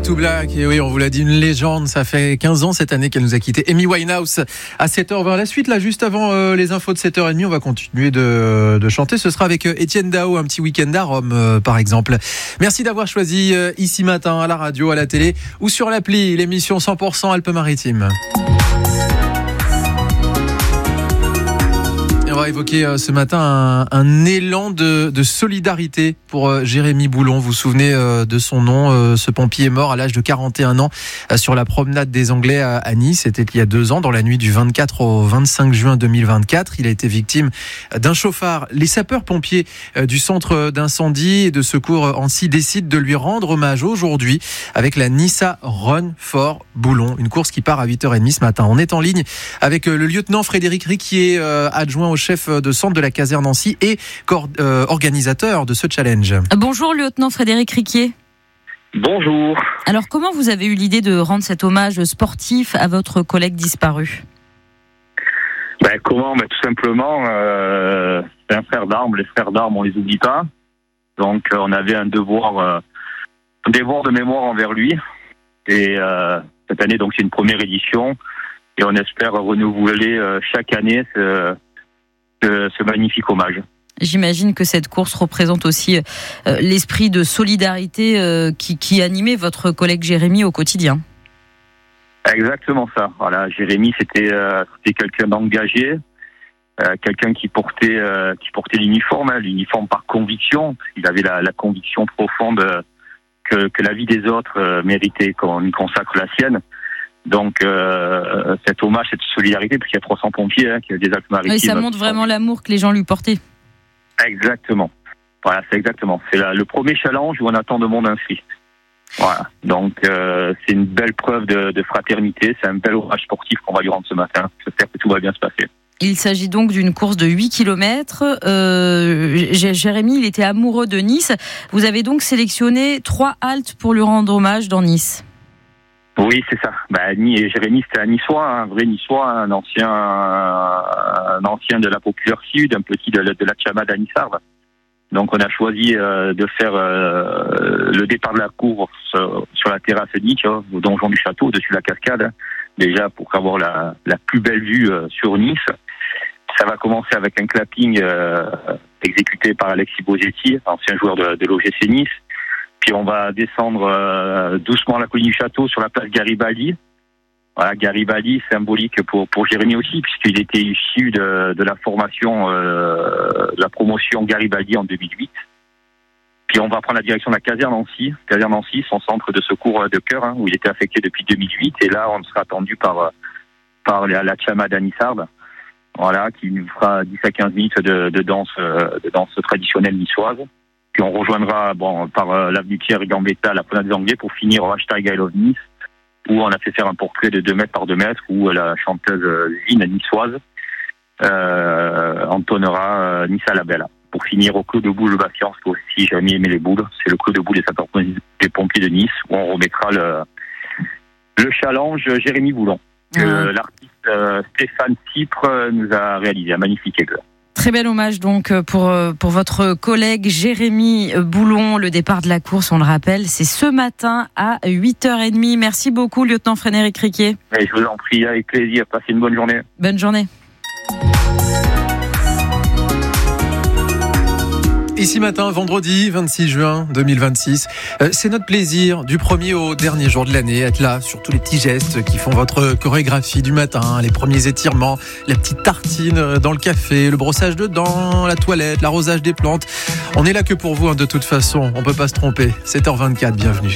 Back to Black, et oui, on vous l'a dit, une légende. Ça fait 15 ans cette année qu'elle nous a quitté. Amy Winehouse à 7h20. La suite, là, juste avant les infos de 7h30, on va continuer de chanter. Ce sera avec Étienne Dao, un petit week-end à Rome, par exemple. Merci d'avoir choisi ici matin, à la radio, à la télé ou sur l'appli, l'émission 100% Alpes-Maritimes. On va évoquer ce matin un élan de solidarité pour Jérémy Boulon. Vous vous souvenez de son nom, ce pompier est mort à l'âge de 41 ans sur la promenade des Anglais à Nice. C'était il y a 2 ans, dans la nuit du 24 au 25 juin 2024. Il a été victime d'un chauffard. Les sapeurs-pompiers du centre d'incendie et de secours Annecy décident de lui rendre hommage aujourd'hui avec la Nissa Run for Boulon, une course qui part à 8h30 ce matin. On est en ligne avec le lieutenant Frédéric Riquier, adjoint au chef de centre de la caserne Nancy et organisateur de ce challenge. Bonjour lieutenant Frédéric Riquier. Bonjour. Alors comment vous avez eu l'idée de rendre cet hommage sportif à votre collègue disparu ? Comment ? Tout simplement, c'est un frère d'armes. Les frères d'armes, on les oublie pas. Donc on avait un devoir de mémoire envers lui. Et cette année, donc c'est une première édition. Et on espère renouveler chaque année ce magnifique hommage. J'imagine que cette course représente aussi l'esprit de solidarité qui animait votre collègue Jérémy au quotidien. Exactement ça. Voilà, Jérémy, c'était quelqu'un d'engagé, quelqu'un qui portait l'uniforme par conviction. Il avait la conviction profonde que la vie des autres méritait qu'on lui consacre la sienne. Donc cet hommage, cette solidarité, puisqu'il y a 300 pompiers qui ont des Alpes-Maritimes. Oui, ça montre vraiment l'amour que les gens lui portaient. Exactement. Voilà, c'est exactement. C'est le premier challenge où on a tant de monde inscrit. Voilà. Donc c'est une belle preuve de fraternité. C'est un bel hommage sportif qu'on va lui rendre ce matin. J'espère que tout va bien se passer. Il s'agit donc d'une course de 8 km. Jérémy, il était amoureux de Nice. Vous avez donc sélectionné 3 haltes pour lui rendre hommage dans Nice. Oui, c'est ça. Jérémy, c'était un Niçois, un vrai Niçois, un ancien de la Populaire Sud, un petit de la Chamade à Nissardes. Donc on a choisi de faire le départ de la course sur la terrasse Nice, au donjon du château, au-dessus de la cascade, déjà pour avoir la plus belle vue sur Nice. Ça va commencer avec un clapping exécuté par Alexis Bosetti, ancien joueur de l'OGC Nice. Puis on va descendre doucement la colline du château sur la place Garibaldi. Voilà, Garibaldi, symbolique pour Jérémy aussi, puisqu'il était issu de la formation, de la promotion Garibaldi en 2008. Puis on va prendre la direction de la caserne Nancy, son centre de secours de cœur, où il était affecté depuis 2008. Et là, on sera attendu par la Chamade à Nissardes, voilà, qui nous fera 10 à 15 minutes de danse traditionnelle niçoise. Puis on rejoindra par l'avenue Pierre Gambetta, la promenade des Anglais, pour finir au hashtag I Love Nice, où on a fait faire un portrait de 2 mètres par 2 mètres, où la chanteuse Zine niçoise entonnera Nice à la Belle. Pour finir au Clos de Boule de Bastien, parce que si jamais aimé les boules, c'est le Clos de Boule des sapeurs-pompiers de Nice, où on remettra le challenge Jérémy Boulon, que l'artiste Stéphane Cypre nous a réalisé, un magnifique aigle. Très bel hommage donc pour votre collègue Jérémy Boulon. Le départ de la course, on le rappelle, c'est ce matin à 8h30. Merci beaucoup, lieutenant Frédéric Riquier. Et je vous en prie, avec plaisir. Passez une bonne journée. Bonne journée. Ici matin, vendredi 26 juin 2026, c'est notre plaisir du premier au dernier jour de l'année, être là sur tous les petits gestes qui font votre chorégraphie du matin, les premiers étirements, la petite tartine dans le café, le brossage de dents, la toilette, l'arrosage des plantes. On est là que pour vous, de toute façon, on peut pas se tromper. 7h24, bienvenue.